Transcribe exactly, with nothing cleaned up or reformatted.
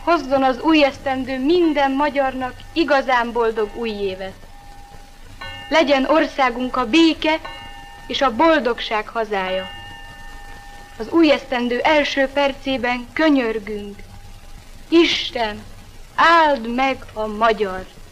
hozzon az új esztendő minden magyarnak igazán boldog új évet. Legyen országunk a béke és a boldogság hazája. Az új esztendő első percében könyörgünk. Isten, áld meg a magyart!